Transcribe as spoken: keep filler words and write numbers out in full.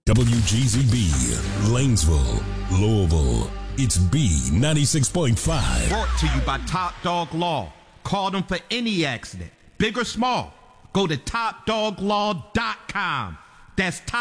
W G Z B, Lanesville, Louisville. It's B ninety-six point five. Brought to you by Top Dog Law. Call them for any accident, big or small. Go to top dog law dot com. That's top